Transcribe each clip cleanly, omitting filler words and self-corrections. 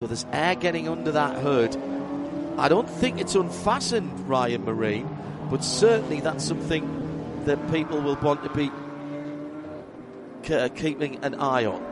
So there's air getting under that hood. I don't think it's unfastened, Ryan Marine, but certainly that's something that people will want to be keeping an eye on.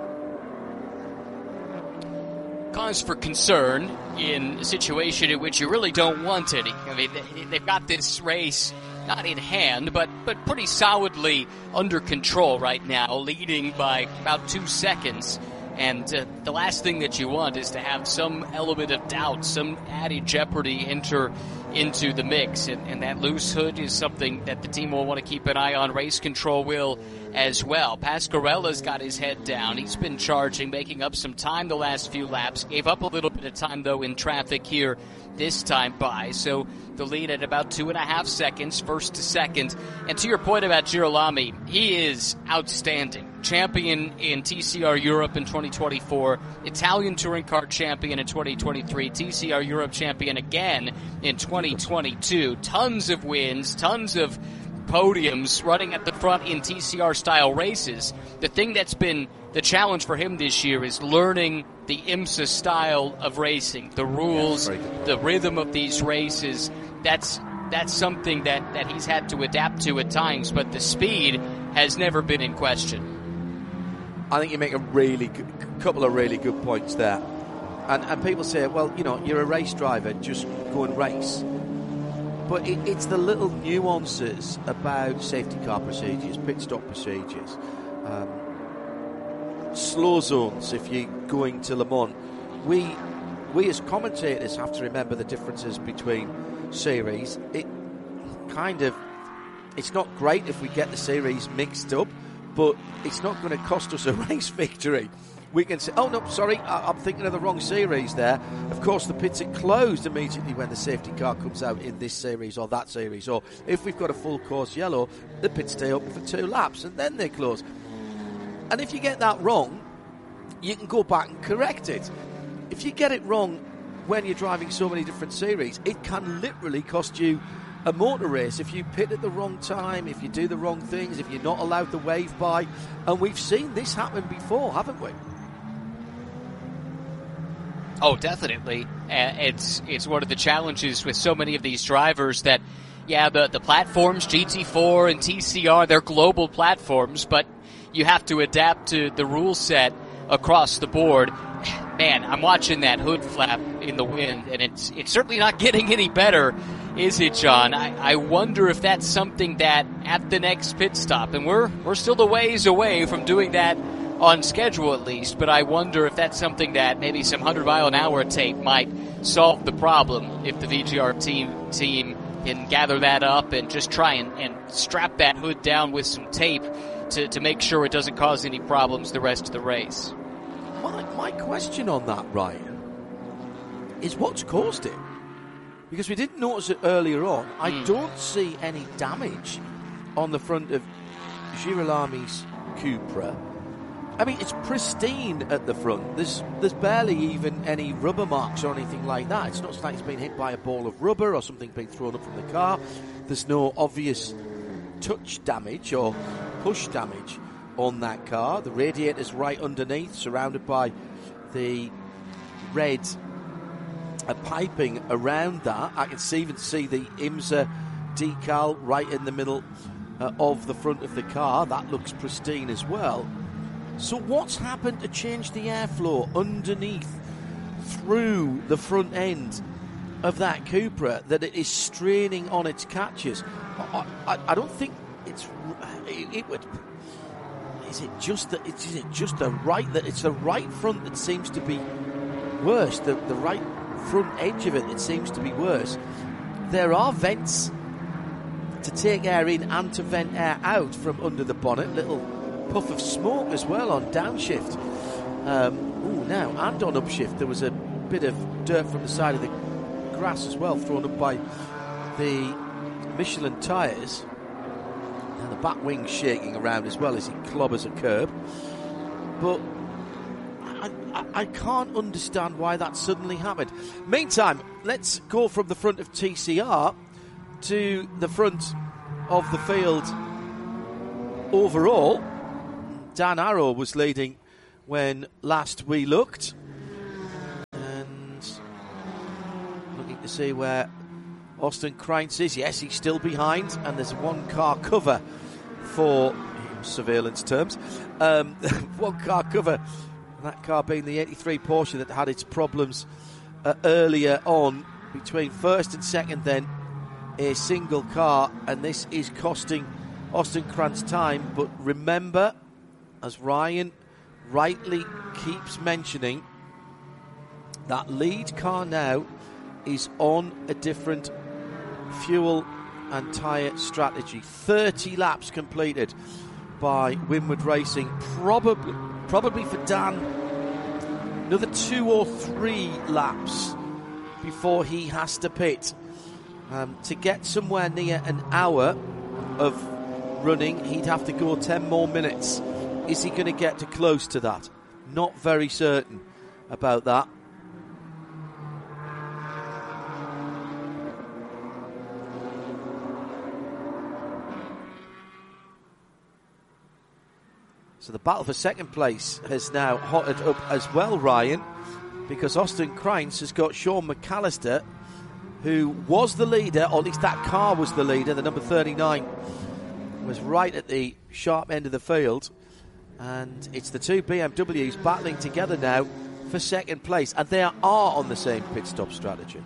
Cause for concern in a situation in which you really don't want any. I mean, they've got this race not in hand, but pretty solidly under control right now, leading by about 2 seconds. And the last thing that you want is to have some element of doubt, some added jeopardy enter into the mix. And that loose hood is something that the team will want to keep an eye on. Race control will as well. Pasquarella's got his head down. He's been charging, making up some time the last few laps. Gave up a little bit of time, though, in traffic here this time by. So the lead at about 2.5 seconds, first to second. And to your point about Girolami, he is outstanding. Champion in TCR Europe in 2024, Italian Touring Car Champion in 2023, TCR Europe Champion again in 2022. Tons of wins, tons of podiums, running at the front in TCR-style races. The thing that's been the challenge for him this year is learning the IMSA style of racing, the rules, the rhythm of these races. That's something that he's had to adapt to at times, but the speed has never been in question. I think you make a couple of really good points there. And people say, well, you know, you're a race driver, just go and race. But it's the little nuances about safety car procedures, pit stop procedures, slow zones if you're going to Le Mans. We as commentators have to remember the differences between series. It's not great if we get the series mixed up, but it's not going to cost us a race victory. We can say, oh, no, sorry, I'm thinking of the wrong series there. Of course, the pits are closed immediately when the safety car comes out in this series or that series. Or if we've got a full course yellow, the pits stay open for 2 laps and then they close. And if you get that wrong, you can go back and correct it. If you get it wrong when you're driving so many different series, it can literally cost you a motor race if you pit at the wrong time, if you do the wrong things, if you're not allowed the wave by. And we've seen this happen before, haven't we? Oh, definitely. It's one of the challenges with so many of these drivers that, yeah, the platforms, GT4 and TCR, they're global platforms, but you have to adapt to the rule set across the board. Man, I'm watching that hood flap in the wind, and it's certainly not getting any better, is it, John? I wonder if that's something that at the next pit stop, and we're still a ways away from doing that on schedule at least, but I wonder if that's something that maybe some 100-mile-an-hour tape might solve the problem if the VGR team can gather that up and just try and strap that hood down with some tape to make sure it doesn't cause any problems the rest of the race. My question on that, Ryan, is what's caused it? Because we didn't notice it earlier on. I don't see any damage on the front of Girolami's Cupra. I mean, it's pristine at the front. There's barely even any rubber marks or anything like that. It's not like it's been hit by a ball of rubber or something being thrown up from the car. There's no obvious touch damage or push damage on that car. The radiator's right underneath, surrounded by the red piping around that. I can even see the IMSA decal right in the middle of the front of the car. That looks pristine as well. So what's happened to change the airflow underneath through the front end of that Cupra that it is straining on its catches? I don't think it would. Is it just that? Is it just the right that it's the right front that seems to be worse? The right front edge of it seems to be worse. There are vents to take air in and to vent air out from under the bonnet. Little puff of smoke as well on downshift. Now and on upshift there was a bit of dirt from the side of the grass as well, thrown up by the Michelin tyres. And the back wing's shaking around as well as he clobbers a curb. But I can't understand why that suddenly happened. Meantime, let's go from the front of TCR to the front of the field overall. Dan Arrow was leading when last we looked. to see where Austin Kreinz is. Yes, he's still behind, and there's one car cover for surveillance terms. One car cover, that car being the 83 Porsche that had its problems earlier on. Between first and second, then a single car, and this is costing Austin Kreinz time. But remember, as Ryan rightly keeps mentioning, that lead car now is on a different fuel and tyre strategy. 30 laps completed by Winward Racing. Probably for Dan, another 2 or 3 laps before he has to pit. To get somewhere near an hour of running, he'd have to go 10 more minutes. Is he going to get to close to that? Not very certain about that. So the battle for second place has now hotted up as well, Ryan, because Austin Kreinz has got Sean McAllister, who was the leader, or at least that car was the leader. The number 39 was right at the sharp end of the field. And it's the two BMWs battling together now for second place. And they are on the same pit stop strategy.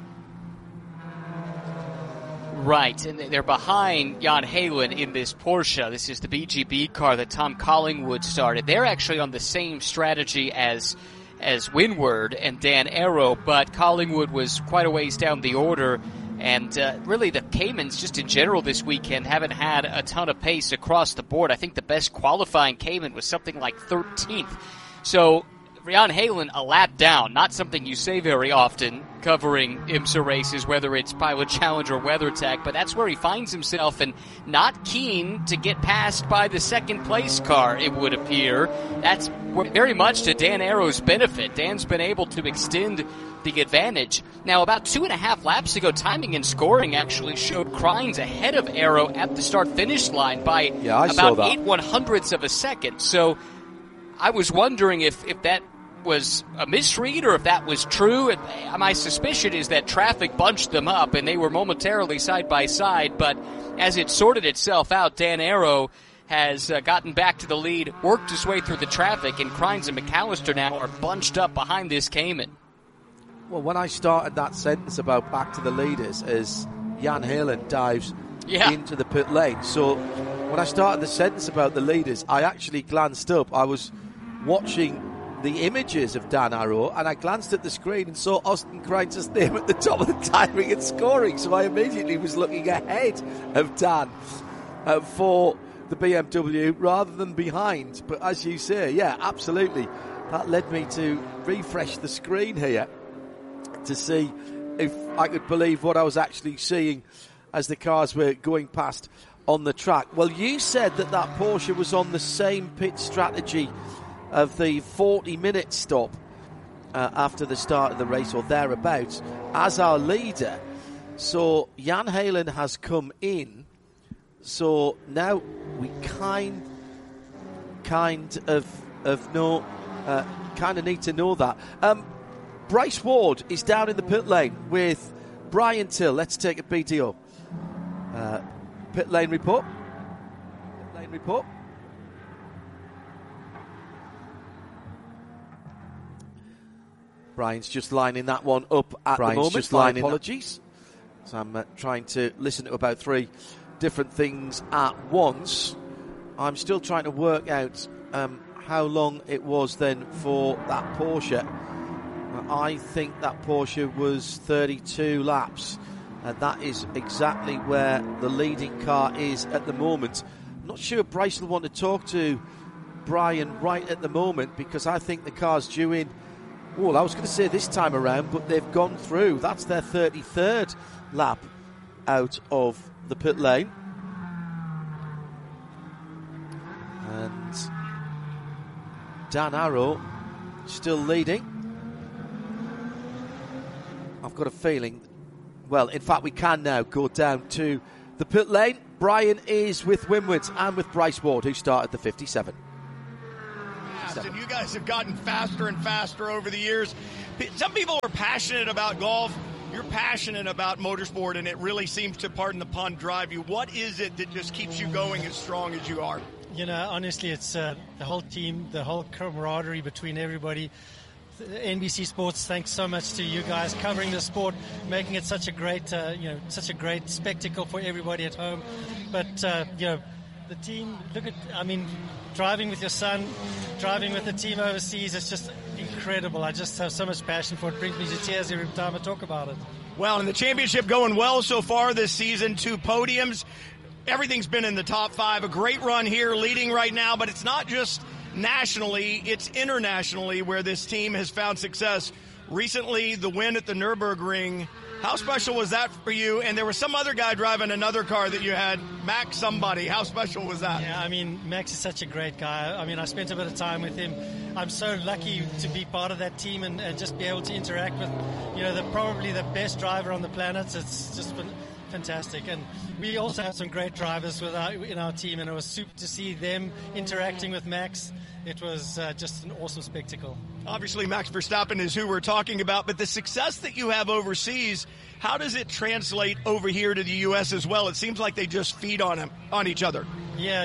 Right, and they're behind Jan Heylen in this Porsche. This is the BGB car that Tom Collingwood started. They're actually on the same strategy as Winward and Dan Arrow, but Collingwood was quite a ways down the order. And really, the Caymans, just in general this weekend, haven't had a ton of pace across the board. I think the best qualifying Cayman was something like 13th. So Jan Heylen, a lap down, not something you say very often covering IMSA races, whether it's Pilot Challenge or WeatherTech, but that's where he finds himself, and not keen to get passed by the second place car, it would appear. That's very much to Dan Arrow's benefit. Dan's been able to extend the advantage. Now, about 2.5 laps ago, timing and scoring actually showed Kreinz ahead of Arrow at the start-finish line by about 8/100ths of a second. So I was wondering if that was a misread or if that was true. My suspicion is that traffic bunched them up and they were momentarily side by side, but as it sorted itself out, Dan Arrow has gotten back to the lead, worked his way through the traffic, and Kreinz and McAllister now are bunched up behind this Cayman. Well, when I started that sentence about back to the leaders as Jan Heylen dives into the pit lane, so when I started the sentence about the leaders, I actually glanced up. I was watching the images of Dan Arrow, and I glanced at the screen and saw Austin Kreinz's name at the top of the timing and scoring, so I immediately was looking ahead of Dan for the BMW rather than behind. But as you say, yeah, absolutely, that led me to refresh the screen here to see if I could believe what I was actually seeing as the cars were going past on the track. Well, you said that Porsche was on the same pit strategy of the 40-minute stop after the start of the race, or thereabouts, as our leader. So Jan Heylen has come in. So now we kind of need to know that. Bryce Ward is down in the pit lane with Brian Till. Let's take a BDO. Pit lane report. Brian's just lining that one up at the moment. My apologies. So I'm trying to listen to about 3 different things at once. I'm still trying to work out how long it was then for that Porsche. I think that Porsche was 32 laps, and that is exactly where the leading car is at the moment. I'm not sure Bryce will want to talk to Brian right at the moment, because I think the car's due in. Well, I was going to say this time around, but they've gone through. That's their 33rd lap out of the pit lane. And Dan Arrow still leading. I've got a feeling, well, in fact, we can now go down to the pit lane. Brian is with Winward and with Bryce Ward, who started the 57. And you guys have gotten faster and faster over the years. Some people are passionate about golf. You're passionate about motorsport, and it really seems to, pardon the pun, drive you. What is it that just keeps you going as strong as you are? You know, honestly, it's the whole team, the whole camaraderie between everybody. NBC Sports, thanks so much to you guys covering the sport, making it such a great, such a great spectacle for everybody at home. But the team, driving with your son, driving with the team overseas, it's just incredible. I just have so much passion for it. It brings me to tears every time I talk about it. Well, and the championship going well so far this season, 2 podiums. Everything's been in the top 5. A great run here, leading right now, but it's not just nationally, it's internationally where this team has found success. Recently, the win at the Nürburgring. How special was that for you? And there was some other guy driving another car that you had, Max somebody. How special was that? Yeah, Max is such a great guy. I spent a bit of time with him. I'm so lucky to be part of that team and just be able to interact with, probably the best driver on the planet. It's just been fantastic. And we also have some great drivers in our team, and it was super to see them interacting with Max. It was just an awesome spectacle. Obviously, Max Verstappen is who we're talking about, but the success that you have overseas, how does it translate over here to the U.S. as well? It seems like they just feed on each other. Yeah,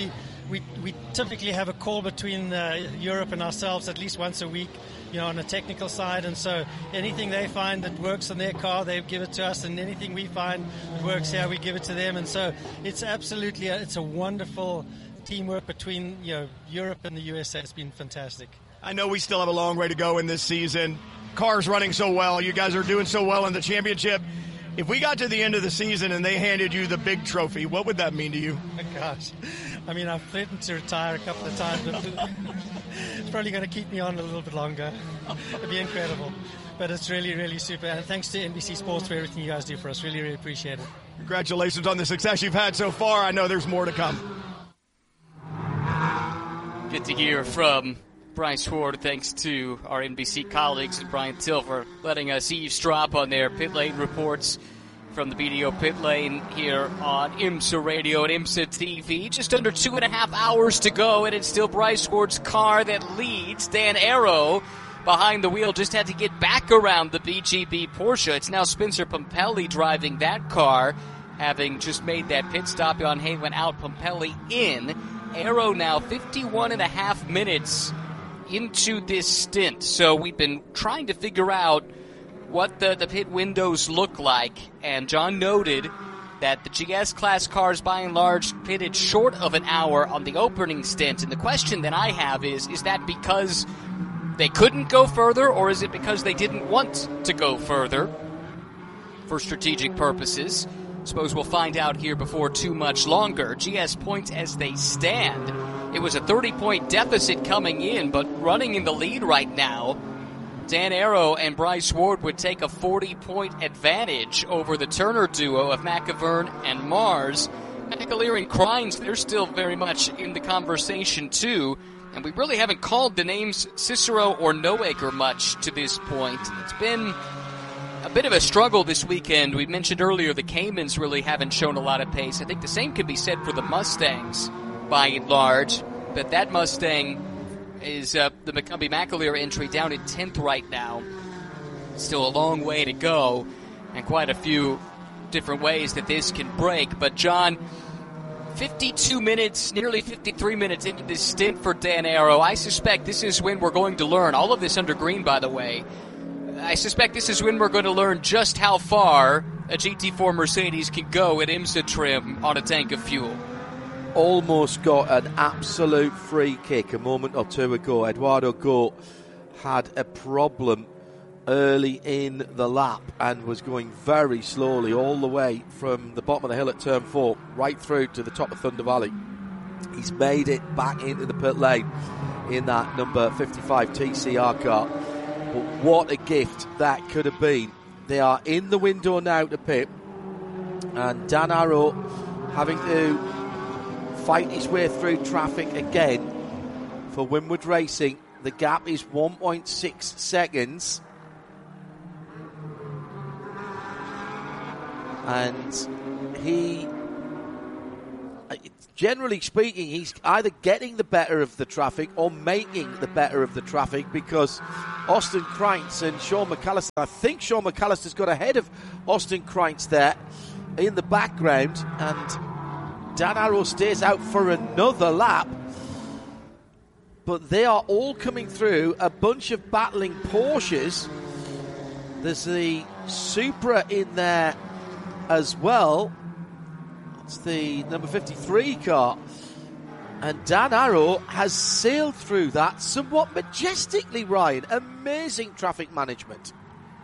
we typically have a call between Europe and ourselves at least once a week, on a technical side. And so anything they find that works on their car, they give it to us. And anything we find that works here, we give it to them. And so it's absolutely, it's a wonderful teamwork between, Europe and the USA. It's been fantastic. I know we still have a long way to go in this season. Car's running so well. You guys are doing so well in the championship. If we got to the end of the season and they handed you the big trophy, what would that mean to you? Oh, gosh. I've threatened to retire a couple of times, but it's probably going to keep me on a little bit longer. It'd be incredible. But it's really, really super. And thanks to NBC Sports for everything you guys do for us. Really, really appreciate it. Congratulations on the success you've had so far. I know there's more to come. Good to hear from Brian Sward. Thanks to our NBC colleagues and Brian Tilver letting us eavesdrop on their pit lane reports from the BDO pit lane here on IMSA Radio and IMSA TV. Just under 2.5 hours to go, and it's still Bryce Sward's car that leads. Dan Arrow behind the wheel just had to get back around the BGB Porsche. It's now Spencer Pumpelly driving that car, having just made that pit stop. Jan Hay went out, Pumpelly in. Arrow now 51.5 minutes into this stint. So we've been trying to figure out what the pit windows look like, and John noted that the GS class cars by and large pitted short of an hour on the opening stint. And the question that I have is that because they couldn't go further, or is it because they didn't want to go further for strategic purposes? Suppose we'll find out here before too much longer. GS points as they stand. It was a 30-point deficit coming in, but running in the lead right now, Dan Arrow and Bryce Ward would take a 40-point advantage over the Turner duo of McIvern and Mars. McAleer and Crines, they're still very much in the conversation too, and we really haven't called the names Cicero or Noaker much to this point. It's been a bit of a struggle this weekend. We mentioned earlier the Caymans really haven't shown a lot of pace. I think the same could be said for the Mustangs by and large, but that Mustang is the McCumbee McAleer entry down in 10th right now. Still a long way to go, and quite a few different ways that this can break. But John, 52 minutes, nearly 53 minutes into this stint for Dan Arrow. I suspect this is when we're going to learn, all of this under green by the way, I suspect this is when we're going to learn just how far a GT4 Mercedes can go at IMSA trim on a tank of fuel. Almost got an absolute free kick a moment or two ago. Eduardo Goat had a problem early in the lap and was going very slowly all the way from the bottom of the hill at turn 4 right through to the top of Thunder Valley. He's made it back into the pit lane in that number 55 TCR car. But what a gift that could have been. They are in the window now to pit, and Dan Arrow having to fight his way through traffic again for Winward Racing. The gap is 1.6 seconds. And he generally speaking, he's either getting the better of the traffic or making the better of the traffic, because Austin Kreitz and Sean McAllister, I think Sean McAllister's got ahead of Austin Kreitz there in the background, and Dan Arrow stays out for another lap. But they are all coming through, a bunch of battling Porsches. There's the Supra in there as well. It's the number 53 car. And Dan Arrow has sailed through that somewhat majestically, Ryan. Amazing traffic management.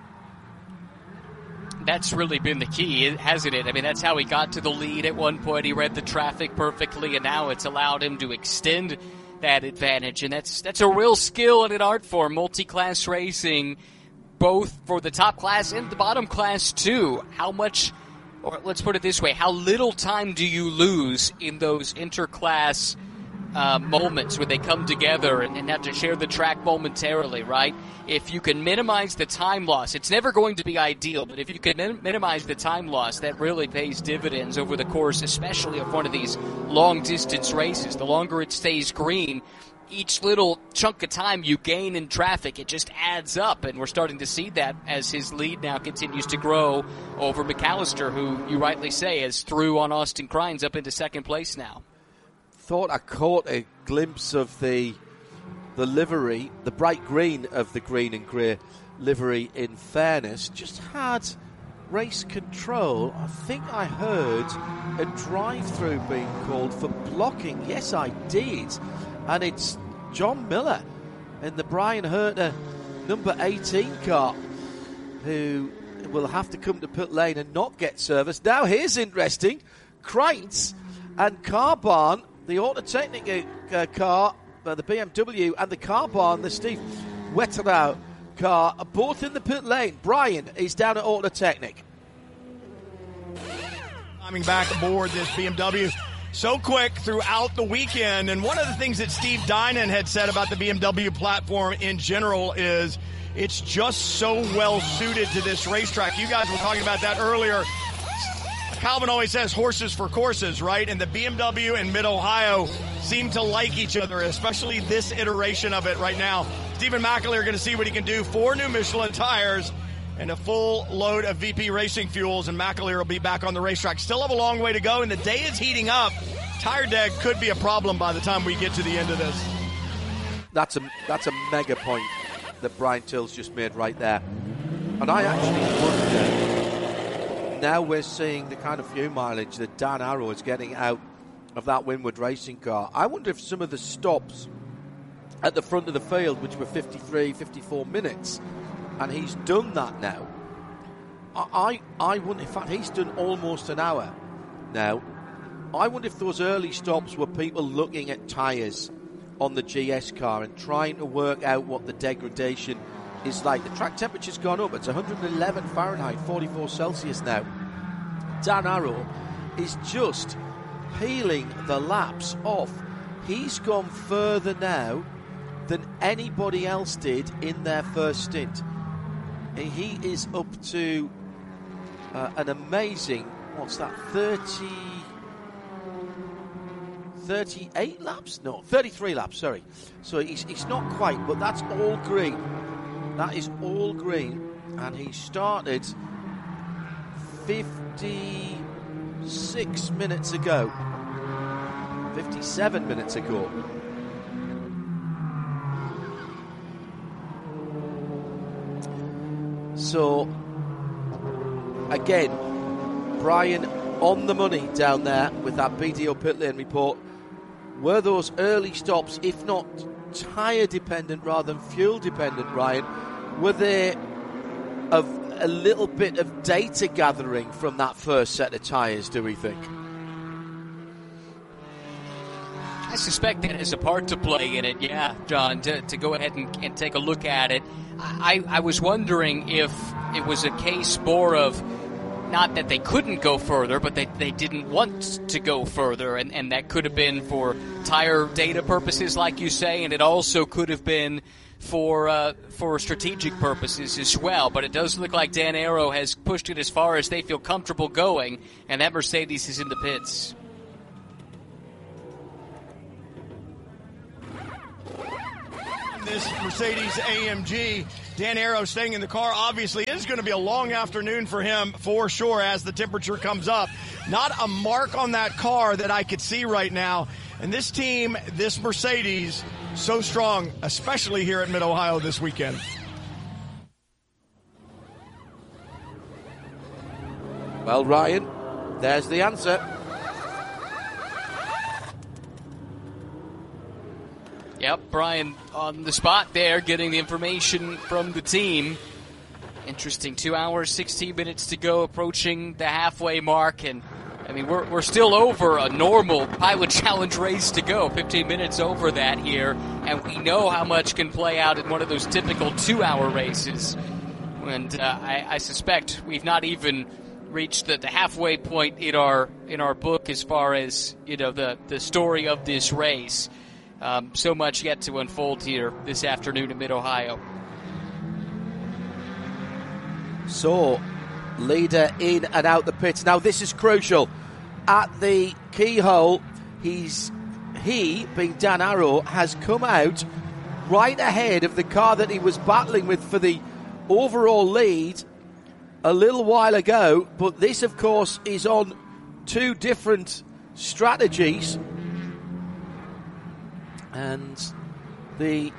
That's really been the key, hasn't it? I mean, that's how he got to the lead at one point. He read the traffic perfectly, and now it's allowed him to extend that advantage. And that's a real skill and an art form, multi-class racing, both for the top class and the bottom class too. How much, or let's put it this way, how little time do you lose in those interclass moments where they come together and have to share the track momentarily, right? If you can minimize the time loss, it's never going to be ideal, but if you can minimize the time loss, that really pays dividends over the course, especially of one of these long-distance races. The longer it stays green, each little chunk of time you gain in traffic, it just adds up, and we're starting to see that as his lead now continues to grow over McAllister, who you rightly say is through on Austin Kreitz up into second place now. Thought I caught a glimpse of the livery, the bright green of the green and grey livery, in fairness. Just had race control. I think I heard a drive-through being called for blocking. Yes, I did. And it's John Miller in the Brian Herter number 18 car who will have to come to pit lane and not get service. Now here's interesting. Kreitz and Car Barn, the Autotechnica car, the BMW, and the Car Barn, the Steve Wetterau car, are both in the pit lane. Brian is down at Autotechnic. Coming back aboard this BMW so quick throughout the weekend. And one of the things that Steve Dinan had said about the BMW platform in general is it's just so well suited to this racetrack. You guys were talking about that earlier. Calvin always says horses for courses, right? And the BMW and Mid-Ohio seem to like each other, especially this iteration of it right now. Stephen McAleer going to see what he can do. 4 new Michelin tires and a full load of VP Racing fuels, and McAleer will be back on the racetrack. Still have a long way to go, and the day is heating up. Tire deck could be a problem by the time we get to the end of this. That's a mega point that Brian Till's just made right there. And I actually wonder, now we're seeing the kind of fuel mileage that Dan Arrow is getting out of that Winward Racing car. I wonder if some of the stops at the front of the field, which were 53, 54 minutes, and he's done that now. I wonder, in fact, he's done almost an hour now. I wonder if those early stops were people looking at tyres on the GS car and trying to work out what the degradation is like. The track temperature's gone up. It's 111 Fahrenheit, 44 Celsius now. Dan Arrow is just peeling the laps off. He's gone further now than anybody else did in their first stint. He is up to an amazing, what's that, 38 laps? No, 33 laps, sorry. So he's not quite, but that's all green. That is all green. And he started 56 minutes ago. 57 minutes ago. So, again, Brian on the money down there with that BDO pit lane report. Were those early stops, if not tyre dependent rather than fuel dependent, Brian, were there of a little bit of data gathering from that first set of tyres, do we think? I suspect that has a part to play in it, yeah, John, to go ahead and take a look at it. I was wondering if it was a case more of not that they couldn't go further, but they didn't want to go further, and that could have been for tire data purposes, like you say, and it also could have been for strategic purposes as well. But it does look like Dan Arrow has pushed it as far as they feel comfortable going, and that Mercedes is in the pits. this Mercedes-AMG. Dan Arrow staying in the car. Obviously, it is going to be a long afternoon for him, for sure, as the temperature comes up. Not a mark on that car that I could see right now. And this team, this Mercedes, so strong, especially here at Mid-Ohio this weekend. Well, Ryan, there's the answer. Yep, Brian on the spot there, getting the information from the team. Interesting, 2 hours, 16 minutes to go, approaching the halfway mark. And, I mean, we're still over a normal Pilot Challenge race to go, 15 minutes over that here. And we know how much can play out in one of those typical 2-hour races. And I suspect we've not even reached the halfway point in our book as far as, the story of this race. So much yet to unfold here this afternoon in Mid-Ohio. So, leader in and out the pits. Now, this is crucial. At the keyhole, he, being Dan Arrow, has come out right ahead of the car that he was battling with for the overall lead a little while ago. But this, of course, is on two different strategies. And the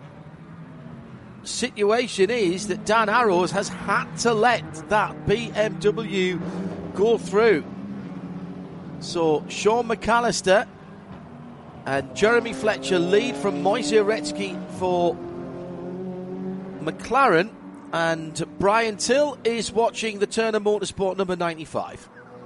situation is that Dan Arrows has had to let that BMW go through. So Sean McAllister and Jeremy Fletcher lead from Moise Uretsky for McLaren, and Brian Till is watching the Turner Motorsport number 95.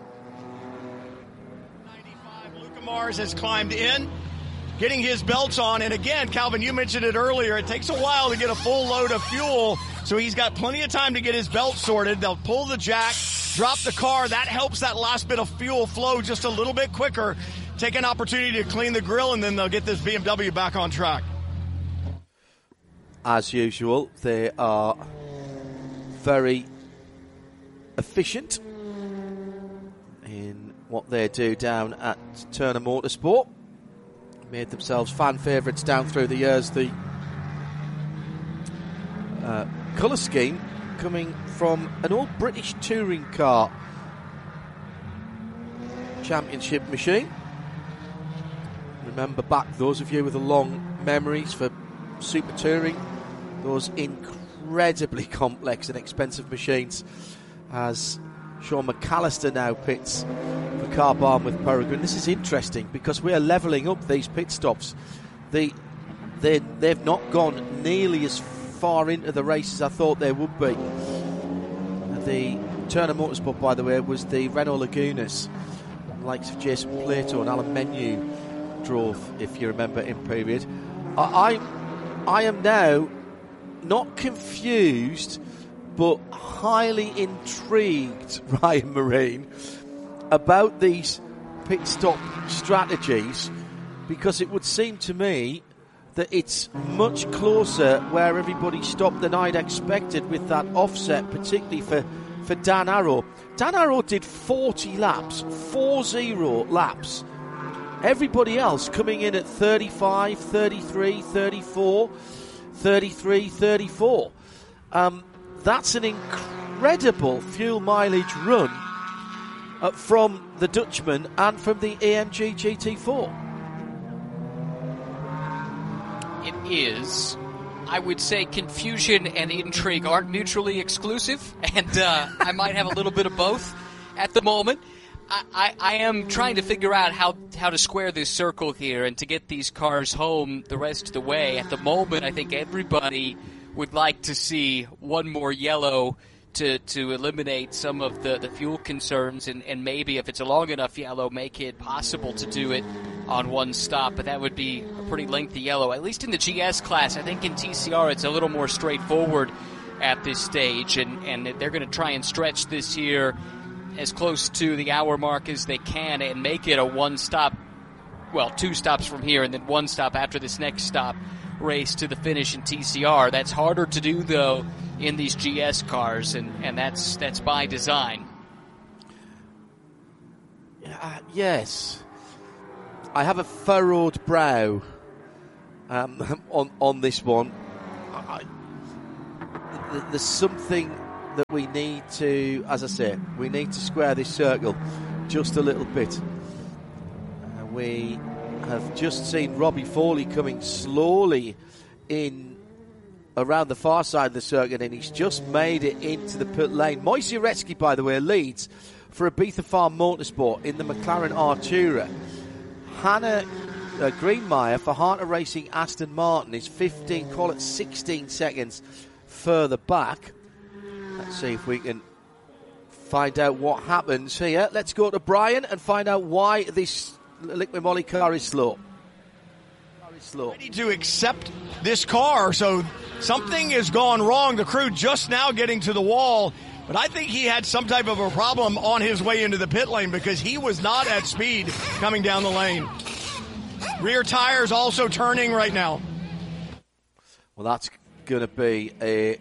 95, Luca Mars has climbed in, getting his belts on. And again, Calvin, you mentioned it earlier, it takes a while to get a full load of fuel, so he's got plenty of time to get his belt sorted. They'll pull the jack, drop the car. That helps that last bit of fuel flow just a little bit quicker. Take an opportunity to clean the grill, and then they'll get this BMW back on track. As usual, they are very efficient in what they do down at Turner Motorsport. Made themselves fan favourites down through the years. The colour scheme coming from an old British touring car championship machine. Remember back, those of you with the long memories for Super Touring, those incredibly complex and expensive machines, as Sean McAllister now pits for Car Barn with Peregrine. This is interesting because we are levelling up these pit stops. They've not gone nearly as far into the race as I thought they would be. The Turner Motorsport, by the way, was the Renault Lagunas. The likes of Jason Plato and Alan Menu drove, if you remember, in period. I am now not confused, but highly intrigued, Ryan Marine, about these pit stop strategies, because it would seem to me that it's much closer where everybody stopped than I'd expected with that offset, particularly for Dan Arrow. Dan Arrow did 40 laps, 40 laps. Everybody else coming in at 35, 33, 34, 33, 34. That's an incredible fuel mileage run from the Dutchman and from the AMG GT4. It is. I would say confusion and intrigue aren't mutually exclusive, and I might have a little bit of both at the moment. I am trying to figure out how to square this circle here and to get these cars home the rest of the way. At the moment, I think everybody would like to see one more yellow to eliminate some of the fuel concerns, and maybe if it's a long enough yellow, make it possible to do it on one stop. But that would be a pretty lengthy yellow, at least in the GS class. I think in TCR it's a little more straightforward at this stage, and they're going to try and stretch this here as close to the hour mark as they can and make it a one-stop, well, 2 stops from here and then 1 stop after this next stop race to the finish in TCR. That's harder to do, though, in these GS cars, and that's by design. Yes. I have a furrowed brow on this one. There's something that we need to, as I say, we need to square this circle just a little bit. We have just seen Robbie Foley coming slowly in around the far side of the circuit, and he's just made it into the pit lane. Moise Uretsky, by the way, leads for Ibiza Farm Motorsport in the McLaren Artura. Hannah Greenmeyer for Hunter Racing Aston Martin is 15, call it 16 seconds further back. Let's see if we can find out what happens here. Let's go to Brian and find out why this Liqui Moly car is slow. Ready to accept this car, so something has gone wrong. The crew just now getting to the wall, but I think he had some type of a problem on his way into the pit lane because he was not at speed coming down the lane. Rear tires also turning right now. Well, that's going to be a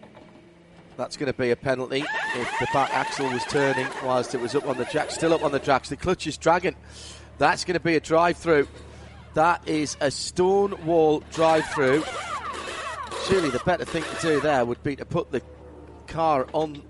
penalty if the back axle was turning whilst it was up on the track. Still up on the tracks. The clutch is dragging. That's going to be a drive-through. That is a stone wall drive-through. Surely the better thing to do there would be to put the car on.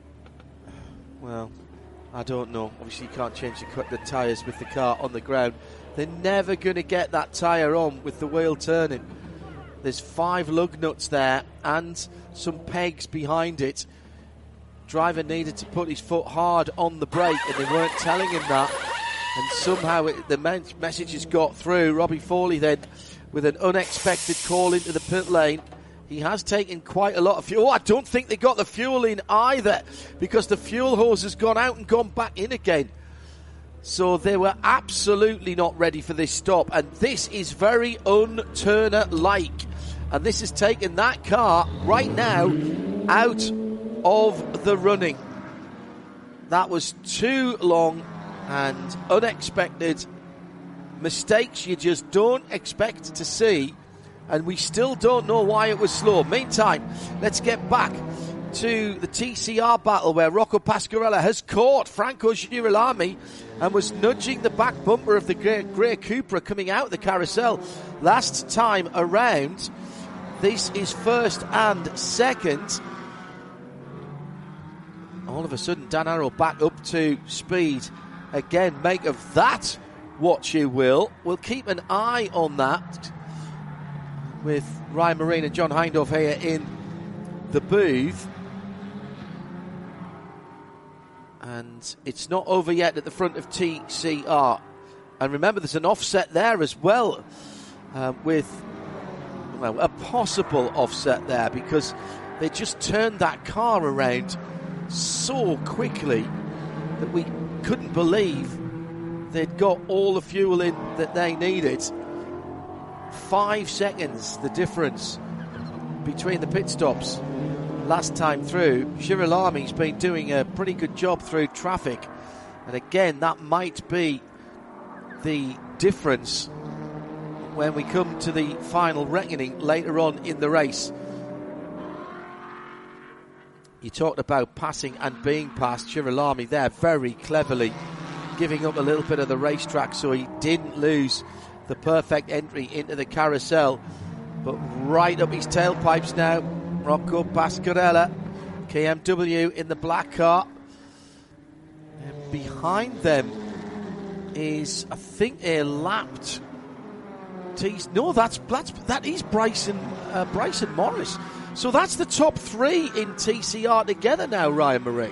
Well, I don't know. Obviously, you can't change the tyres with the car on the ground. They're never going to get that tyre on with the wheel turning. There's 5 lug nuts there and some pegs behind it. Driver needed to put his foot hard on the brake, and they weren't telling him that. And somehow the message has got through. Robbie Foley then with an unexpected call into the pit lane. He has taken quite a lot of fuel. I don't think they got the fuel in either, because the fuel hose has gone out and gone back in again. So they were absolutely not ready for this stop. And this is very un-Turner-like. And this has taken that car right now out of the running. That was too long and unexpected. Mistakes you just don't expect to see, and we still don't know why it was slow. Meantime, let's get back to the TCR battle where Rocco Pasquarella has caught Franco Girolami and was nudging the back bumper of the Grey Cupra coming out of the carousel last time around. This is first and second. All of a sudden, Dan Arrow back up to speed. Again, make of that what you will. We'll keep an eye on that with Ryan Marine and John Hindhaugh here in the booth. And it's not over yet at the front of TCR. And remember, there's an offset there as well, with a possible offset there, because they just turned that car around so quickly that we couldn't believe they'd got all the fuel in that they needed. 5 seconds the difference between the pit stops last time through. Girolami's been doing a pretty good job through traffic, and again that might be the difference when we come to the final reckoning later on in the race. You talked about passing and being passed. Girolami there very cleverly giving up a little bit of the racetrack so he didn't lose the perfect entry into the carousel. But right up his tailpipes now, Rocco Pasquarella, KMW in the black car. And behind them is, I think, a lapped No, that is Bryson Morris. So that's the top 3 in TCR together now, Ryan Marie.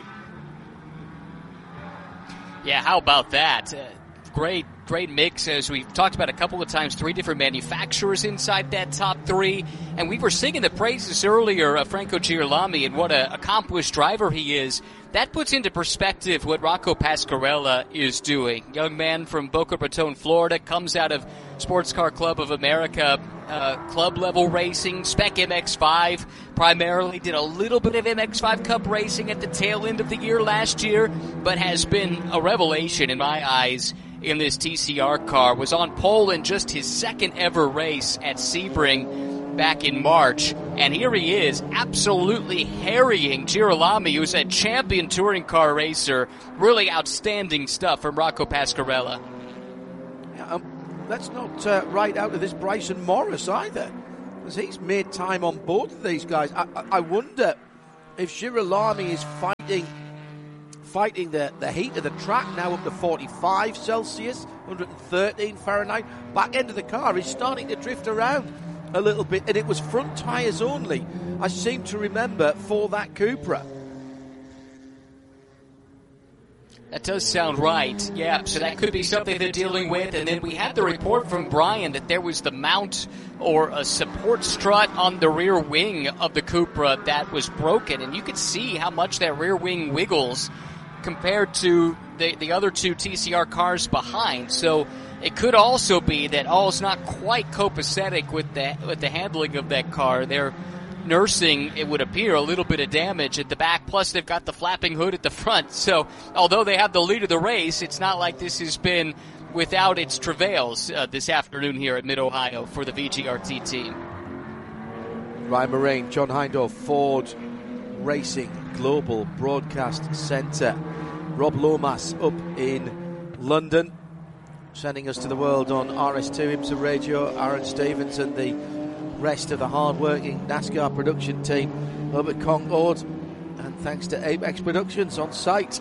Yeah, how about that? Great mix, as we've talked about a couple of times. 3 different manufacturers inside that top 3. And we were singing the praises earlier of Franco Girolami and what an accomplished driver he is. That puts into perspective what Rocco Pasquarella is doing. Young man from Boca Raton, Florida, comes out of Sports Car Club of America, club-level racing, Spec MX-5, primarily did a little bit of MX-5 Cup racing at the tail end of the year last year, but has been a revelation in my eyes in this TCR car. Was on pole in just his second ever race at Sebring back in March, and here he is absolutely harrying Girolami, who's a champion touring car racer. Really outstanding stuff from Rocco Pasquarella. let's not write out of this Bryson Morris either, because he's made time on both of these guys. I wonder if Girolami is fighting the heat of the track now up to 45 Celsius, 113 Fahrenheit. Back end of the car is starting to drift around a little bit, and it was front tyres only, I seem to remember, for that Cupra. That does sound right. Yeah, so that could be something they're dealing with. And then we had the report from Brian that there was the mount or a support strut on the rear wing of the Cupra that was broken. And you could see how much that rear wing wiggles compared to the other two TCR cars behind. So it could also be that is not quite copacetic with the handling of that car. They're nursing, it would appear, a little bit of damage at the back, plus they've got the flapping hood at the front. So although they have the lead of the race, it's not like this has been without its travails this afternoon here at Mid-Ohio for the VGRT team. Ryan Moraine, John Hindhaugh, Ford Racing Global Broadcast Centre. Rob Lomas up in London, sending us to the world on RS2 IMSA Radio. Aaron Stevens and the rest of the hard-working NASCAR production team up at Concord, and thanks to Apex Productions on site,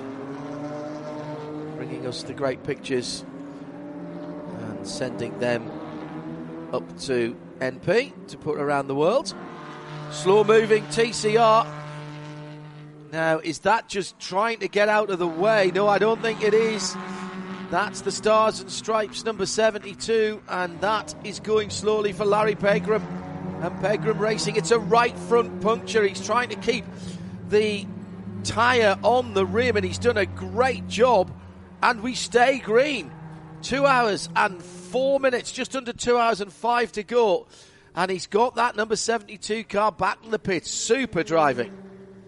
bringing us the great pictures and sending them up to NP to put around the world. Slow-moving TCR. Now, is that just trying to get out of the way? No, I don't think it is. That's the Stars and Stripes number 72, and that is going slowly for Larry Pegram and Pegram Racing. It's a right front puncture. He's trying to keep the tyre on the rim, and he's done a great job, and we stay green. 2 hours and 4 minutes, just under 2 hours and 5 to go, and he's got that number 72 car back in the pits. Super driving.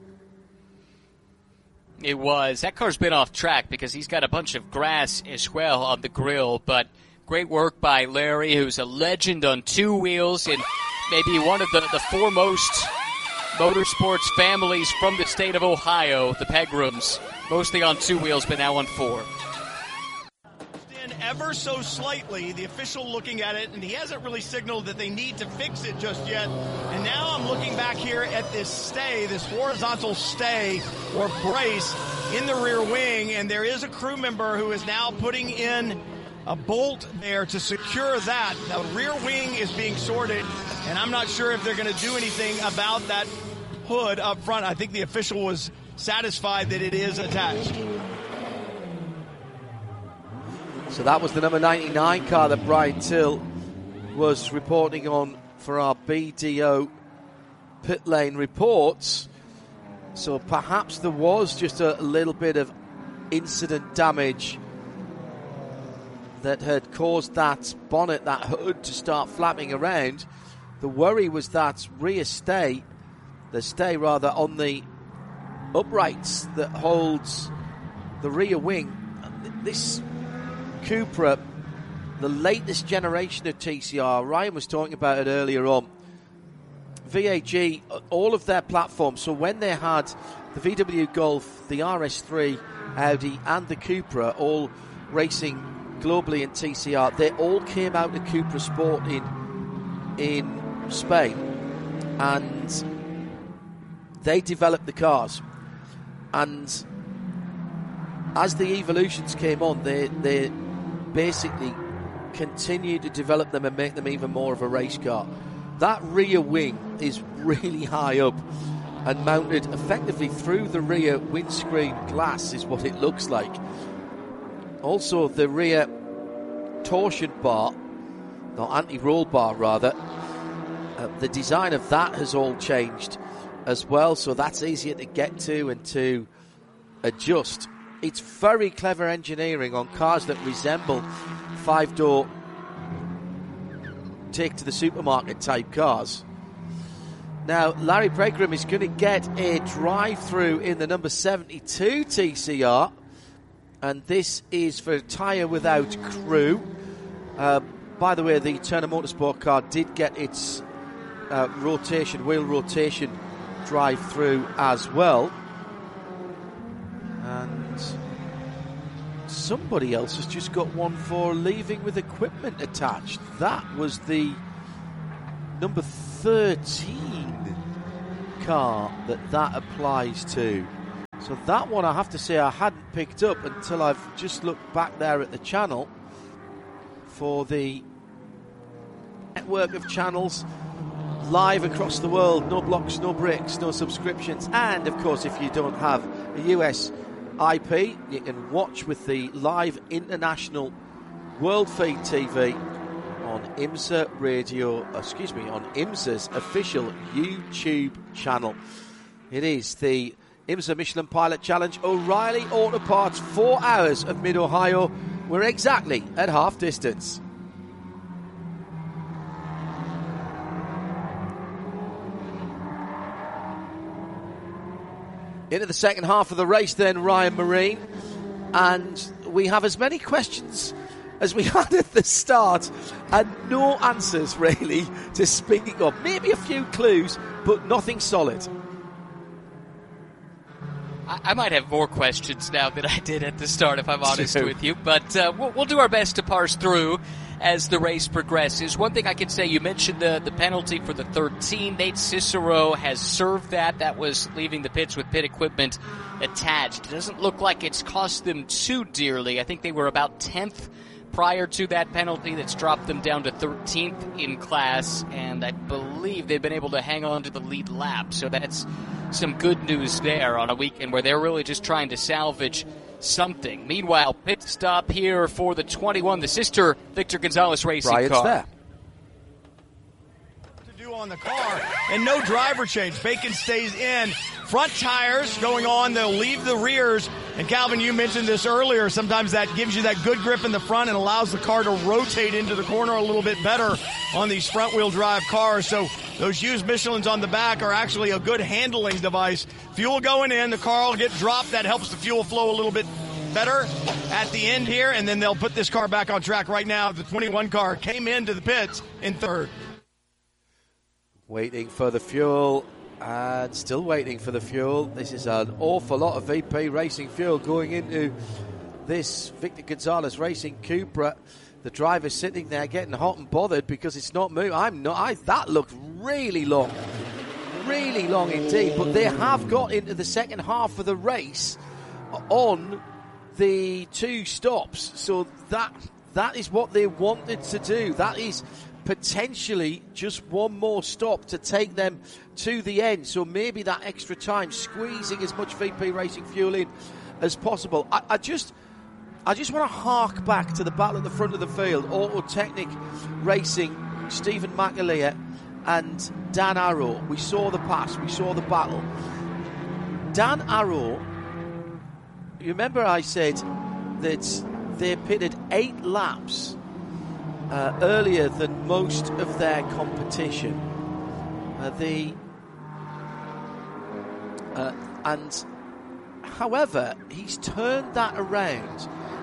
It was. That car's been off track because he's got a bunch of grass as well on the grill, but great work by Larry, who's a legend on two wheels and maybe one of the foremost motorsports families from the state of Ohio, the Pegrams, mostly on two wheels, but now on four. Ever so slightly, the official looking at it, and he hasn't really signaled that they need to fix it just yet. And now I'm looking back here at this stay, this horizontal stay or brace in the rear wing, and there is a crew member who is now putting in a bolt there to secure that. The rear wing is being sorted, and I'm not sure if they're going to do anything about that hood up front. I think the official was satisfied that it is attached. So that was the number 99 car that Brian Till was reporting on for our BDO pit lane reports. So perhaps there was just a little bit of incident damage that had caused that bonnet, that hood, to start flapping around. The worry was that rear stay, the stay rather, on the uprights that holds the rear wing. This Cupra, the latest generation of TCR, Ryan was talking about it earlier on, VAG, all of their platforms, so when they had the VW Golf, the RS3, Audi and the Cupra all racing globally in TCR, they all came out of Cupra Sport in Spain, and they developed the cars, and as the Evolutions came on, they basically continue to develop them and make them even more of a race car. That rear wing is really high up and mounted effectively through the rear windscreen glass is what it looks like. Also, the rear torsion bar, or anti-roll bar rather, the design of that has all changed as well, so that's easier to get to and to adjust. It's very clever engineering on cars that resemble five-door take to the supermarket type cars. Now, Larry Pegram is going to get a drive-through in the number 72 TCR, and this is for a tyre without crew. By the way, the Turner Motorsport car did get its wheel rotation drive-through as well. And somebody else has just got one for leaving with equipment attached. That was the number 13 car that applies to. So that one, I have to say, I hadn't picked up until I've just looked back there at the channel for the network of channels live across the world. No blocks, no bricks, no subscriptions. And, of course, if you don't have a US IP, you can watch with the live international World Feed TV on IMSA on IMSA's official YouTube channel. It is the IMSA Michelin Pilot Challenge, O'Reilly Auto Parts, 4 hours of Mid-Ohio. We're exactly at half distance. Into the second half of the race then, Ryan Marine. And we have as many questions as we had at the start and no answers really to speak of. Maybe a few clues, but nothing solid. I might have more questions now than I did at the start, if I'm honest with you. But we'll do our best to parse through as the race progresses. One thing I can say, you mentioned the penalty for the 13. Nate Cicero has served that. That was leaving the pits with pit equipment attached. It doesn't look like it's cost them too dearly. I think they were about 10th prior to that penalty. That's dropped them down to 13th in class, and I believe they've been able to hang on to the lead lap. So that's some good news there on a weekend where they're really just trying to salvage something. Meanwhile, pit stop here for the 21, the sister Victor Gonzalez racing Brian's car. There. To do on the car, and no driver change. Bacon stays in. Front tires going on, they'll leave the rears. And Calvin, you mentioned this earlier, sometimes that gives you that good grip in the front and allows the car to rotate into the corner a little bit better on these front wheel drive cars. So those used Michelins on the back are actually a good handling device. Fuel going in, the car will get dropped. That helps the fuel flow a little bit better at the end here, and then they'll put this car back on track right now. The 21 car came into the pits in third. Waiting for the fuel, and still waiting for the fuel. This is an awful lot of VP Racing fuel going into this Victor Gonzalez Racing Cupra. The driver's sitting there getting hot and bothered because it's not moving. That looked really long indeed. But they have got into the second half of the race on the 2 stops. So that is what they wanted to do. That is potentially just one more stop to take them to the end. So maybe that extra time, squeezing as much VP Racing fuel in as possible. I just want to hark back to the battle at the front of the field. Autotechnic Racing, Stephen McAleer and Dan Arrow. We saw the pass, we saw the battle. Dan Arrow, you remember I said that they pitted 8 laps earlier than most of their competition. And however, he's turned that around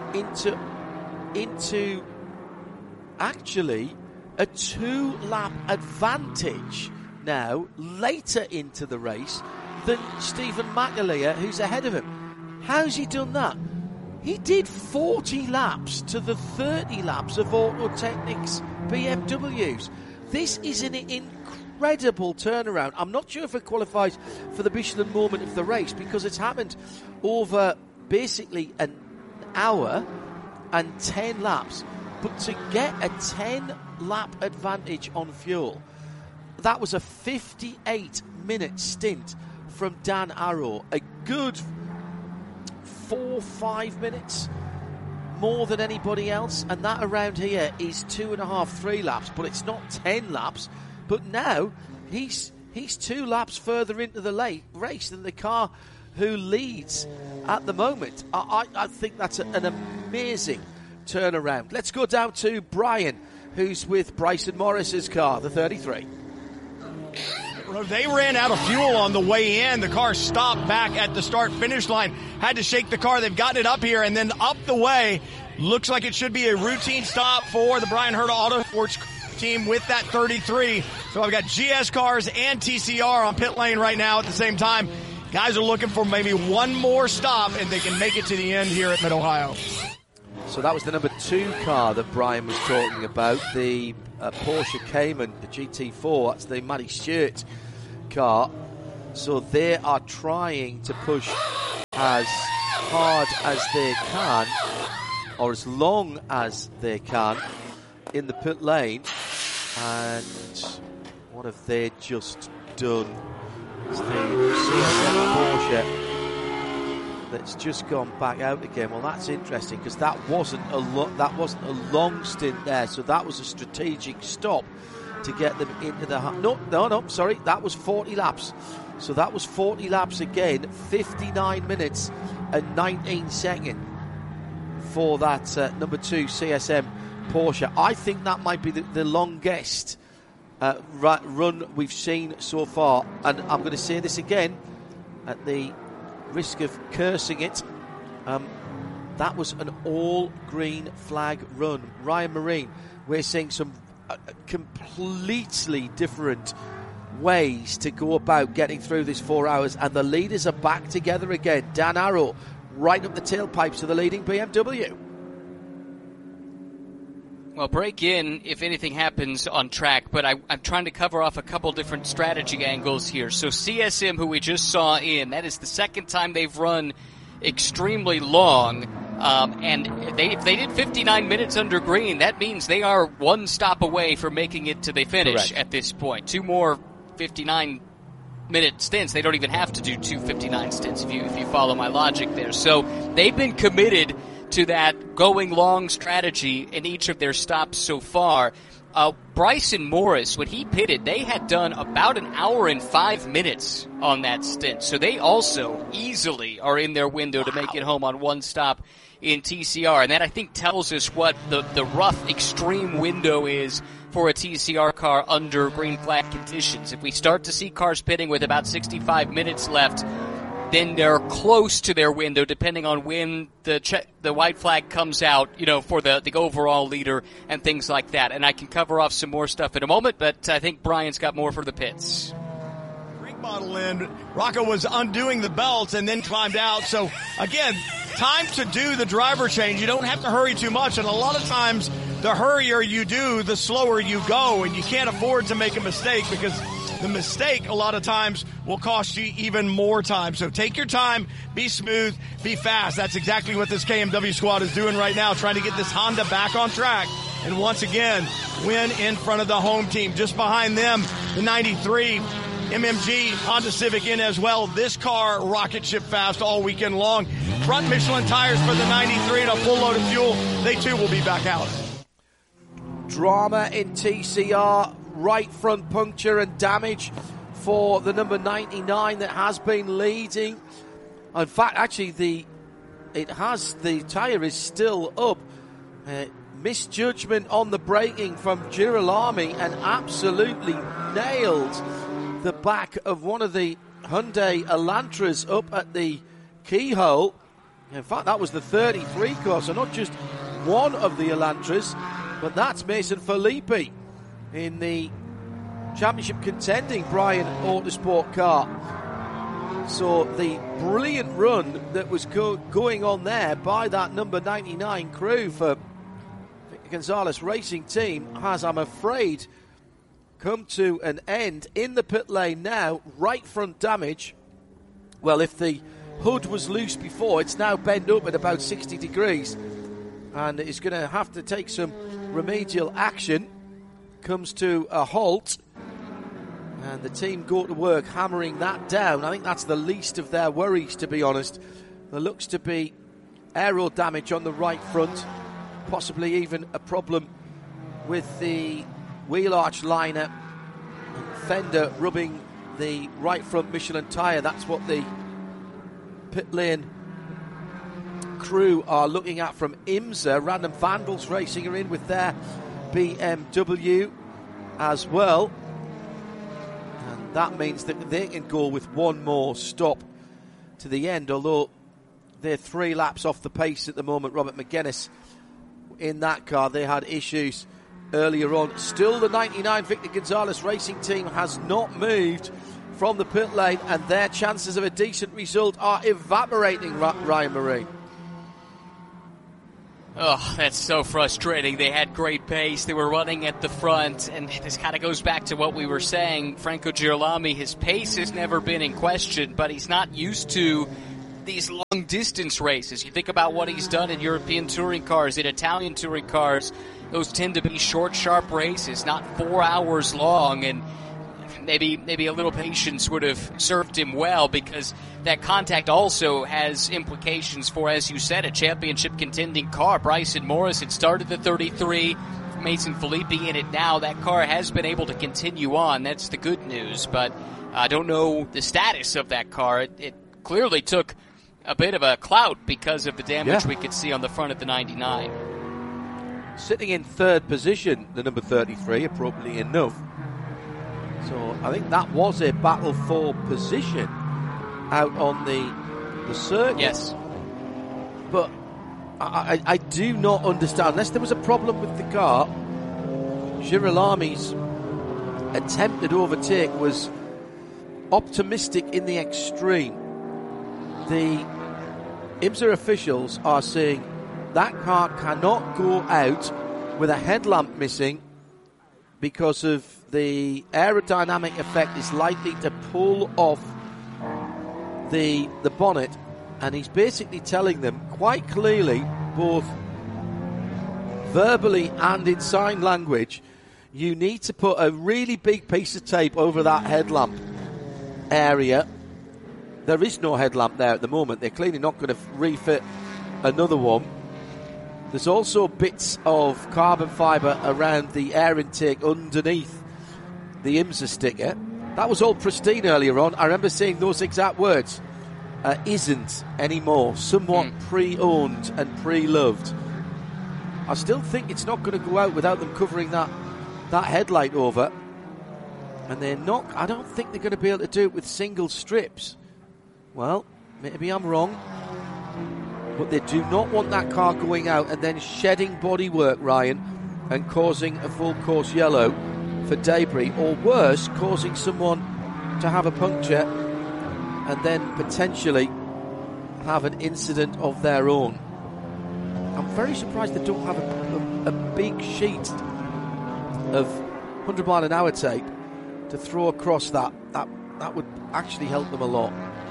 into actually a 2-lap advantage now later into the race than Stephen McAleer, who's ahead of him. How's he done that? He did 40 laps to the 30 laps of Autotechnic's BMWs. This is an incredible turnaround. I'm not sure if it qualifies for the Michelin moment of the race because it's happened over basically an hour and 10 laps. But to get a 10-lap advantage on fuel, that was a 58-minute stint from Dan Arrow. A good 4-5 minutes more than anybody else, and that around here is 2.5-3 laps, but it's not 10 laps. But now he's 2 laps further into the race than the car who leads at the moment. I think that's an amazing turnaround. Let's go down to Brian, who's with Bryson Morris's car, the 33. They ran out of fuel on the way in. The car stopped back at the start-finish line. Had to shake the car. They've gotten it up here and then up the way. Looks like it should be a routine stop for the Brian Herta Autosports team with that 33. So I've got GS cars and TCR on pit lane right now at the same time. Guys are looking for maybe one more stop and they can make it to the end here at Mid-Ohio. So that was the number 2 car that Brian was talking about, the Porsche Cayman, the GT4. That's the Matty Stewart car. So they are trying to push as hard as they can, or as long as they can, in the pit lane. And what have they just done? It's the CSM Porsche that's just gone back out again. Well, that's interesting, because that wasn't a long stint there. So that was a strategic stop to get them into the... Sorry, that was 40 laps. So that was 40 laps again, 59 minutes and 19 seconds for that number 2 CSM Porsche. I think that might be the longest run we've seen so far. And I'm going to say this again, at the risk of cursing it, that was an all green flag run. Ryan Marine, we're seeing some completely different ways to go about getting through this 4 hours, and the leaders are back together again. Dan Arrow right up the tailpipes of the leading BMW. Well, break in if anything happens on track, but I'm trying to cover off a couple different strategy angles here. So CSM, who we just saw in, that is the second time they've run extremely long. And if they did 59 minutes under green, that means they are one stop away from making it to the finish. Correct. At this point. 2 more 59-minute stints. They don't even have to do 2 59 stints if you follow my logic there. So they've been committed to that going long strategy in each of their stops so far. Bryson Morris, when he pitted, they had done about an hour and 5 minutes on that stint. So they also easily are in their window to make it home on one stop in TCR. And that, I think, tells us what the rough, extreme window is for a TCR car under green flag conditions. If we start to see cars pitting with about 65 minutes left, then they're close to their window, depending on when the white flag comes out, for the overall leader and things like that. And I can cover off some more stuff in a moment, but I think Brian's got more for the pits. Drink bottle in. Rocco was undoing the belts and then climbed out. So, again, time to do the driver change. You don't have to hurry too much, and a lot of times the hurrier you do, the slower you go, and you can't afford to make a mistake, because the mistake a lot of times will cost you even more time. So take your time, be smooth, be fast. That's exactly what this KMW squad is doing right now, trying to get this Honda back on track and once again win in front of the home team. Just behind them, the 93 MMG Honda Civic in as well. This car rocket ship fast all weekend long. Front Michelin tires for the 93 and a full load of fuel. They too will be back out. Drama in TCR. Right front puncture and damage for the number 99 that has been leading. In fact, actually, the tyre is still up. Misjudgment on the braking from Girolami and absolutely nailed the back of one of the Hyundai Elantras up at the keyhole. In fact, that was the 33 car, so not just one of the Elantras, but that's Mason Filippi in the championship contending Brian Autosport car. So the brilliant run that was going on there by that number 99 crew for Victor Gonzalez Racing Team has, I'm afraid, come to an end. In the pit lane now, right front damage. Well, if the hood was loose before, it's now bent up at about 60 degrees and it's going to have to take some remedial action. Comes to a halt, and the team go to work hammering that down. I think that's the least of their worries, to be honest. There looks to be aero damage on the right front, possibly even a problem with the wheel arch liner and fender rubbing the right front Michelin tyre. That's what the pit lane crew are looking at from IMSA. Random Vandals Racing are in with their BMW as well, and that means that they can go with one more stop to the end, although they're 3 laps off the pace at the moment. Robert McGuinness in that car, they had issues earlier on. Still, the 99 Victor Gonzalez Racing Team has not moved from the pit lane, and their chances of a decent result are evaporating, Ryan Marine. Oh, that's so frustrating. They had great pace. They were running at the front, and this kind of goes back to what we were saying. Franco Girolami, his pace has never been in question, but he's not used to these long-distance races. You think about what he's done in European touring cars, in Italian touring cars. Those tend to be short, sharp races, not 4 hours long, and maybe a little patience would have served him well, because that contact also has implications for, as you said, a championship contending car. Bryson Morris had started the 33, Mason Filippi in it now. That car has been able to continue on. That's the good news, but I don't know the status of that car. It clearly took a bit of a clout because of the damage we could see on the front of the 99. Sitting in third position, the number 33, appropriately enough. So I think that was a battle for position out on the circuit. Yes. But I do not understand, unless there was a problem with the car, Girolami's attempted overtake was optimistic in the extreme. The IMSA officials are saying that car cannot go out with a headlamp missing because of the aerodynamic effect is likely to pull off the bonnet, and he's basically telling them quite clearly, both verbally and in sign language, you need to put a really big piece of tape over that headlamp area. There is no headlamp there at the moment. They're clearly not going to refit another one. There's also bits of carbon fibre around the air intake underneath the IMSA sticker. That was all pristine earlier on. I remember seeing those exact words. Isn't anymore. Somewhat pre-owned and pre-loved. I still think it's not going to go out without them covering that headlight over. And they're not. I don't think they're going to be able to do it with single strips. Well, maybe I'm wrong. But they do not want that car going out and then shedding bodywork, Ryan, and causing a full course yellow for debris, or worse, causing someone to have a puncture and then potentially have an incident of their own. I'm very surprised they don't have a big sheet of 100 mile an hour tape to throw across that. That would actually help them a lot.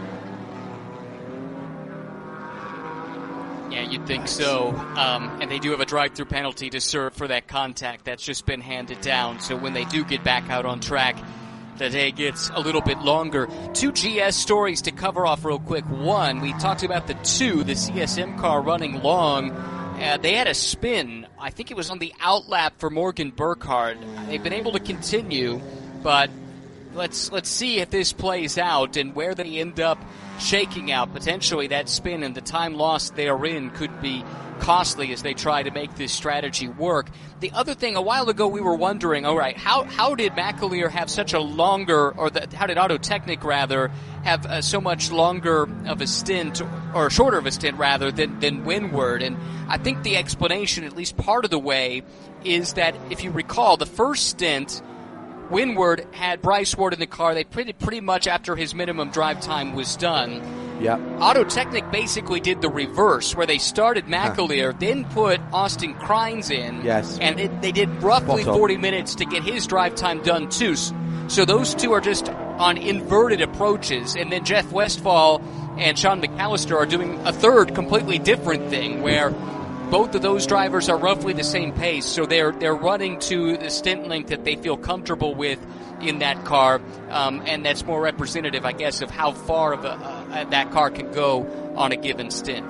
Yeah, you'd think so. And they do have a drive-through penalty to serve for that contact. That's just been handed down. So when they do get back out on track, the day gets a little bit longer. 2 GS stories to cover off real quick. One, we talked about the CSM car running long. They had a spin. I think it was on the outlap for Morgan Burkhardt. They've been able to continue, but let's see if this plays out and where they end up shaking out. Potentially that spin and the time lost therein could be costly as they try to make this strategy work. The other thing, a while ago we were wondering, all right, how did McAleer have such a longer, or how did Autotechnic rather have so much longer of a stint, or shorter of a stint rather, than Windward? And I think the explanation, at least part of the way, is that if you recall, the first stint, Windward had Bryce Ward in the car. They pretty much after his minimum drive time was done. Yeah. Autotechnic basically did the reverse, where they started McAleer, then put Austin Krines in. Yes. And they did roughly 40 minutes to get his drive time done too. So those two are just on inverted approaches. And then Jeff Westphal and Sean McAllister are doing a third completely different thing, where both of those drivers are roughly the same pace, so they're running to the stint length that they feel comfortable with in that car, and that's more representative, I guess, of how far of that car can go on a given stint.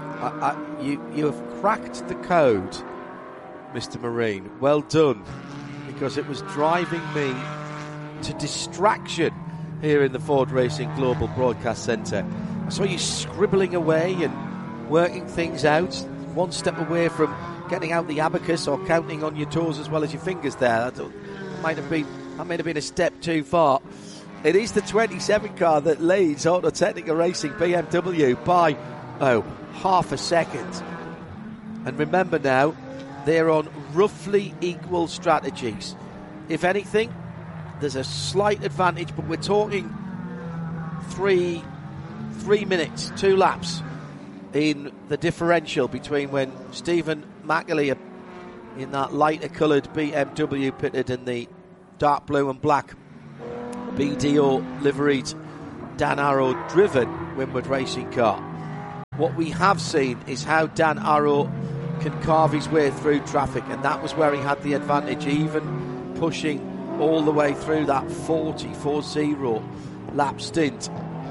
You have cracked the code, Mr. Marine. Well done, because it was driving me to distraction here in the Ford Racing Global Broadcast Centre. I saw you scribbling away and working things out, one step away from getting out the abacus or counting on your toes as well as your fingers there. That might have been a step too far. It is the 27 car that leads Autotechnica Racing BMW by half a second. And remember now, they're on roughly equal strategies. If anything, there's a slight advantage, but we're talking 3 minutes, 2 laps in the differential between when Stephen McAleer in that lighter coloured BMW pitted and the dark blue and black BDO liveried Dan Arrow driven Winward racing car. What we have seen is how Dan Arrow can carve his way through traffic, and that was where he had the advantage, even pushing all the way through that 40 lap stint.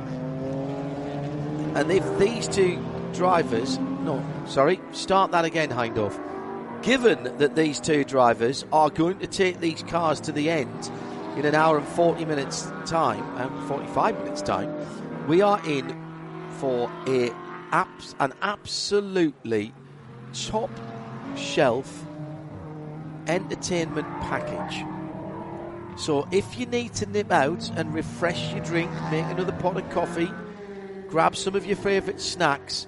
And if these two drivers, start that again, Heindorf. Given that these two drivers are going to take these cars to the end in an hour and 40 minutes time, 45 minutes time, we are in for an absolutely top shelf entertainment package. So if you need to nip out and refresh your drink, make another pot of coffee, grab some of your favourite snacks,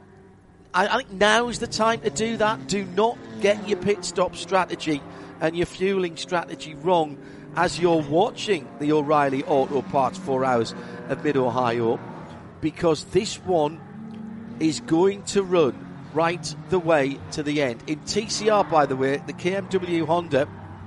I think now's the time to do that. Do not get your pit stop strategy and your fueling strategy wrong as you're watching the O'Reilly Auto Parts 4 Hours of Mid-Ohio, because this one is going to run right the way to the end. In TCR, by the way, the KMW Honda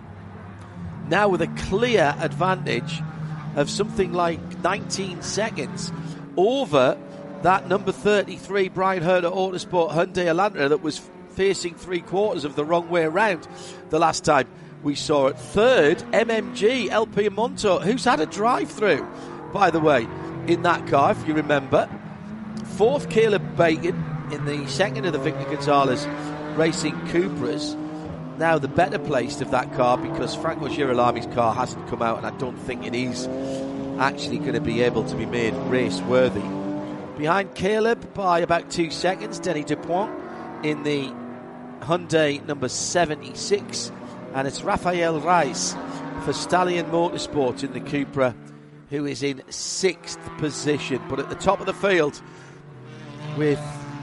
now with a clear advantage of something like 19 seconds over that number 33 Brian Herter Autosport Hyundai Elantra that was facing 3/4 of the wrong way around the last time we saw it. Third, MMG LP Monto, who's had a drive-through, by the way, in that car, if you remember. Fourth, Caleb Bacon in the second of the Victor Gonzalez Racing Cupras. Now the better placed of that car, because Franco Girolami's car hasn't come out, and I don't think it is actually going to be able to be made race-worthy. Behind Caleb by about 2 seconds, Denny Dupont in the Hyundai number 76. And it's Rafael Reis for Stallion Motorsport in the Cupra, who is in 6th position. But at the top of the field, with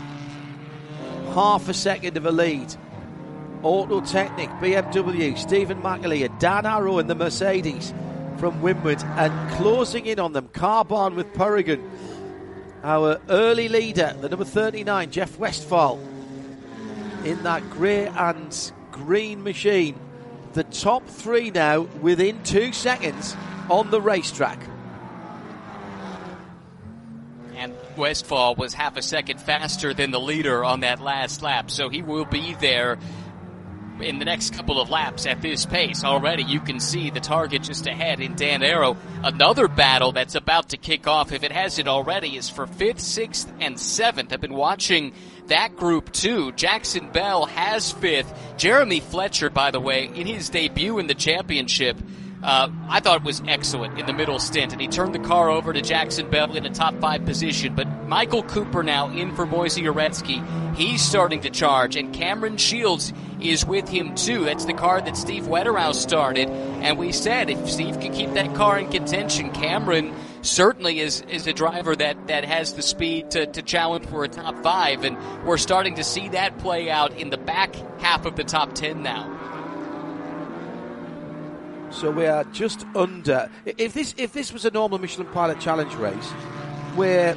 half a second of a lead, Auto Technic, BMW, Stephen McAleer, Dan Arrow in the Mercedes from Winward, and closing in on them, Carbon with Purrigan. Our early leader, the number 39, Jeff Westphal, in that grey and green machine. The top three now within 2 seconds on the racetrack. And Westphal was half a second faster than the leader on that last lap, so he will be there in the next couple of laps at this pace. Already you can see the target just ahead in Dan Arrow. Another battle that's about to kick off, if it hasn't already, is for 5th, 6th, and 7th. I've been watching that group too. Jackson Bell has 5th. Jeremy Fletcher, by the way, in his debut in the championship, I thought it was excellent in the middle stint, and he turned the car over to Jackson Bell in a top 5 position. But Michael Cooper now in for Moisey Uretsky. He's starting to charge, and Cameron Shields is with him too. That's the car that Steve Wetterhouse started, and we said if Steve can keep that car in contention, Cameron certainly is a driver that has the speed to challenge for a top 5, and we're starting to see that play out in the back half of the top 10 now. So we are just under. If this was a normal Michelin Pilot Challenge race, we're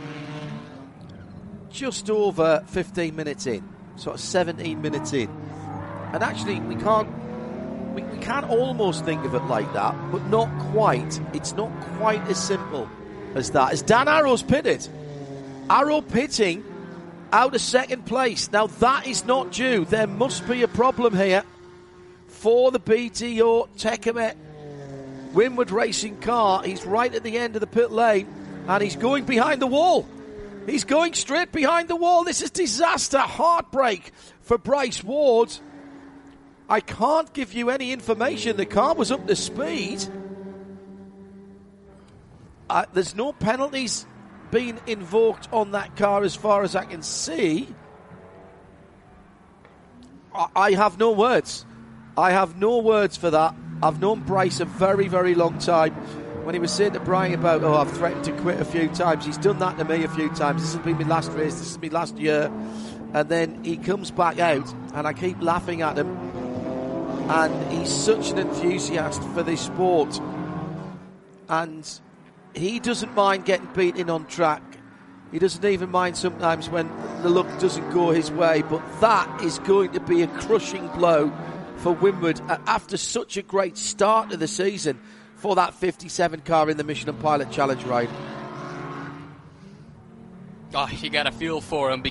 just over 15 minutes in, sort of 17 minutes in, and actually we can almost think of it like that, but not quite. It's not quite as simple as that. As Dan Arrow's pitted, Arrow pitting out of second place. Now that is not due. There must be a problem here for the BDO Tecumseh Winward racing car. He's right at the end of the pit lane, and he's going behind the wall. He's going straight behind the wall. This is disaster, heartbreak for Bryce Ward. I can't give you any information. The car was up to speed. There's no penalties being invoked on that car as far as I can see. I have no words. I have no words for that. I've known Bryce a very, very long time. When he was saying to Brian about, I've threatened to quit a few times, he's done that to me a few times. This has been my last race, this is my last year. And then he comes back out, and I keep laughing at him. And he's such an enthusiast for this sport. And he doesn't mind getting beaten on track. He doesn't even mind sometimes when the luck doesn't go his way, but that is going to be a crushing blow for Winward after such a great start to the season for that 57 car in the Michelin Pilot Challenge ride. Oh, you got to feel for him, because